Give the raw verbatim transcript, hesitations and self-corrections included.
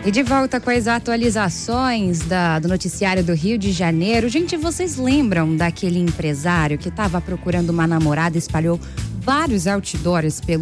E de volta com as atualizações da, do noticiário do Rio de Janeiro. Gente, vocês lembram daquele empresário que estava procurando uma namorada e espalhou vários outdoors pelo